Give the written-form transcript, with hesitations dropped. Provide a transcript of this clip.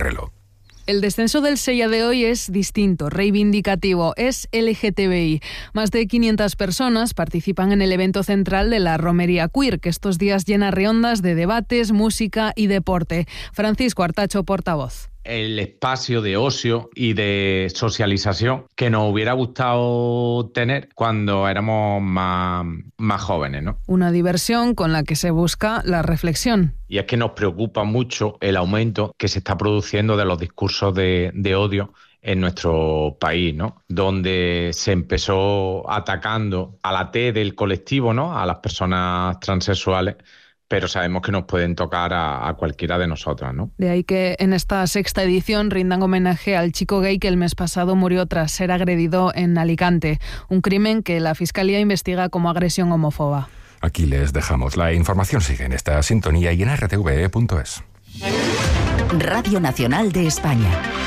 reloj. El descenso del Sella de hoy es distinto, reivindicativo, es LGTBI. Más de 500 personas participan en el evento central de la Romería Queer, que estos días llena reondas de debates, música y deporte. Francisco Artacho, portavoz. El espacio de ocio y de socialización que nos hubiera gustado tener cuando éramos más jóvenes, ¿no? Una diversión con la que se busca la reflexión. Y es que nos preocupa mucho el aumento que se está produciendo de los discursos de odio en nuestro país, ¿no? Donde se empezó atacando a la T del colectivo, ¿no? A las personas transexuales, pero sabemos que nos pueden tocar a cualquiera de nosotras, ¿no? De ahí que en esta sexta edición rindan homenaje al chico gay que el mes pasado murió tras ser agredido en Alicante, un crimen que la Fiscalía investiga como agresión homófoba. Aquí les dejamos. La información sigue en esta sintonía y en rtve.es. Radio Nacional de España.